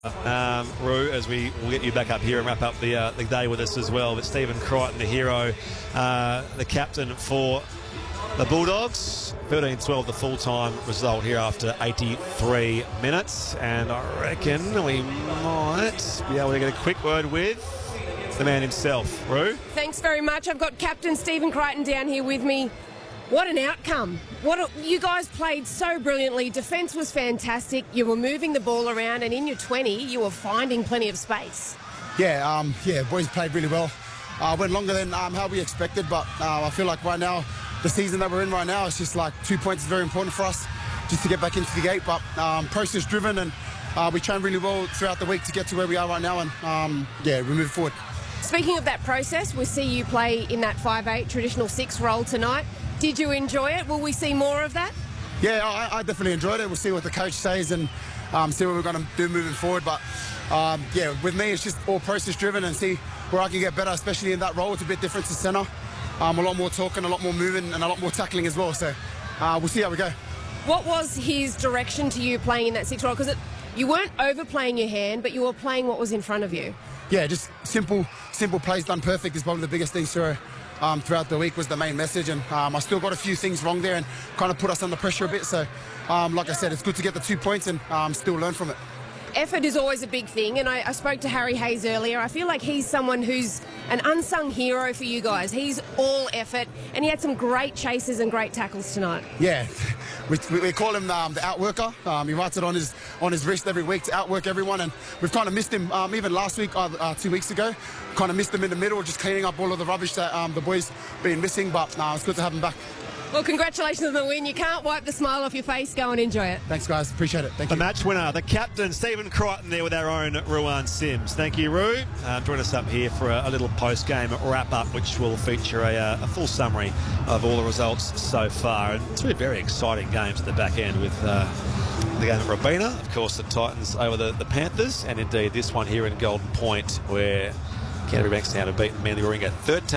Roo, as we will get you back up here and wrap up the day with us as well. But Stephen Crichton, the hero, the captain for the Bulldogs. 13-12 the full-time result here after 83 minutes. And I reckon we might be able to get a quick word with the man himself. Roo? Thanks very much. I've got Captain Stephen Crichton down here with me. What an outcome. You guys played so brilliantly. Defence was fantastic. You were moving the ball around, and in your 20, you were finding plenty of space. Yeah, boys played really well. Went longer than how we expected, but I feel like right now, the season that we're in right now, it's just like 2 points is very important for us just to get back into the gate. But process driven, and we trained really well throughout the week to get to where we are right now, and we move forward. Speaking of that process, we see you play in that 5'8" traditional 6 role tonight. Did you enjoy it? Will we see more of that? Yeah, I definitely enjoyed it. We'll see what the coach says and see what we're going to do moving forward. But with me, it's just all process driven and see where I can get better, especially in that role. It's a bit different to centre. A lot more talking, a lot more moving, and a lot more tackling as well. So we'll see how we go. What was his direction to you playing in that 6 role? Because you weren't overplaying your hand, but you were playing what was in front of you. Yeah, just simple plays done perfect is probably the biggest thing, sir. Throughout the week was the main message, and I still got a few things wrong there and kind of put us under pressure a bit. So, like I said, it's good to get the 2 points and still learn from it. Effort is always a big thing, and I spoke to Harry Hayes earlier. I feel like he's someone who's an unsung hero for you guys. He's all effort, and he had some great chases and great tackles tonight. Yeah, we call him the outworker. He writes it on his wrist every week to outwork everyone, and we've kind of missed him even last week, 2 weeks ago. Kind of missed him in the middle, just cleaning up all of the rubbish that the boys been missing, but it's good to have him back. Well, congratulations on the win. You can't wipe the smile off your face. Go and enjoy it. Thanks, guys. Appreciate it. Thank you. The match winner, the captain, Stephen Crichton, there with our own Ruan Sims. Thank you, Roo. Join us up here for a little post-game wrap-up, which will feature a full summary of all the results so far. And two very exciting games at the back end with the game at Robina, of course, the Titans over the Panthers, and indeed this one here in Golden Point, where Canterbury Bankstown have beaten Manly Warringah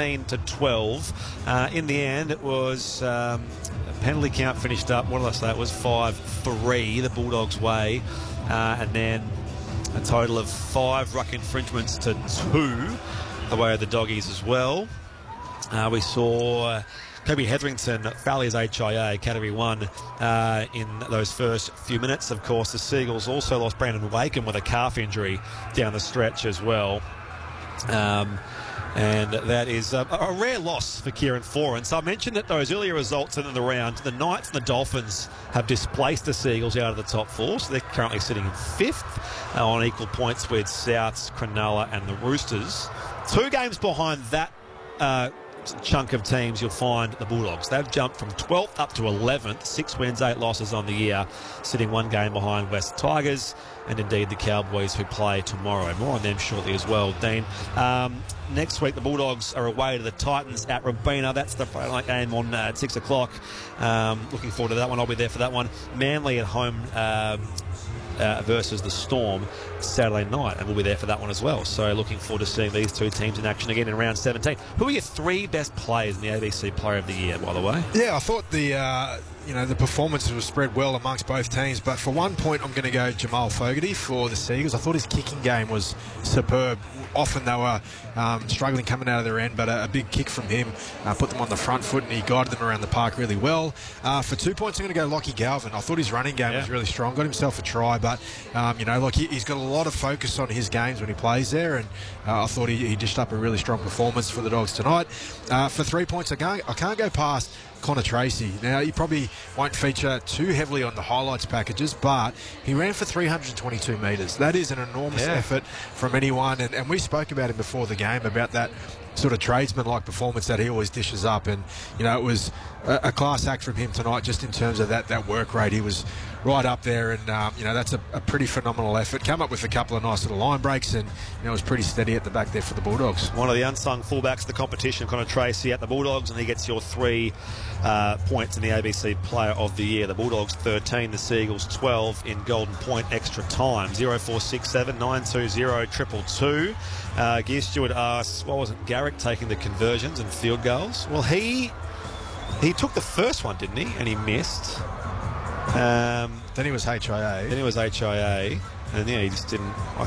13-12. In the end, it was a penalty count finished up. What did I say? It was 5-3 the Bulldogs' way, and then a total of 5 ruck infringements to 2 the way of the Doggies as well. We saw Kobe Hetherington foul his HIA, Category 1, in those first few minutes. Of course, the Seagulls also lost Brandon Wakem with a calf injury down the stretch as well. And that is a rare loss for Kieran Foran. So I mentioned that those earlier results in the round, the Knights and the Dolphins have displaced the Seagulls out of the top 4, so they're currently sitting in 5th on equal points with Souths, Cronulla and the Roosters. 2 games behind that chunk of teams, you'll find the Bulldogs. They've jumped from 12th up to 11th, 6 wins, 8 losses on the year, sitting 1 game behind West Tigers and indeed the Cowboys, who play tomorrow. More on them shortly as well, Dean. Next week, the Bulldogs are away to the Titans at Robina. That's the Friday night game on at 6 o'clock. Looking forward to that one. I'll be there for that one. Manly at home versus the Storm Saturday night, and we'll be there for that one as well. So looking forward to seeing these 2 teams in action again in round 17. Who are your 3 best players in the ABC Player of the Year, by the way? Yeah, I thought the performances were spread well amongst both teams, but for 1 point I'm going to go Jamal Fogarty for the Seagulls. I thought his kicking game was superb. Often they were struggling coming out of their end, but a big kick from him put them on the front foot, and he guided them around the park really well. For 2 points, I'm going to go Lockie Galvin. I thought his running game was really strong. Got himself a try, but he's got a lot of focus on his games when he plays there, and I thought he dished up a really strong performance for the Dogs tonight. For 3 points, I can't go past Connor Tracy. Now, he probably won't feature too heavily on the highlights packages, but he ran for 322 metres. That is an enormous effort from anyone, and we spoke about him before the game, about that sort of tradesman-like performance that he always dishes up, and it was a class act from him tonight, just in terms of that work rate. He was right up there, and that's a pretty phenomenal effort. Come up with a couple of nice little line breaks, and it was pretty steady at the back there for the Bulldogs. One of the unsung fullbacks of the competition, Connor Tracy, at the Bulldogs, and he gets your 3 points in the ABC Player of the Year. The Bulldogs 13, the Seagulls 12 in Golden Point extra time. 0467 920 222. Gear Stewart asks, what was it, Garrick taking the conversions and field goals? Well, he took the first one, didn't he? And he missed. Then he was HIA. And yeah, he just didn't.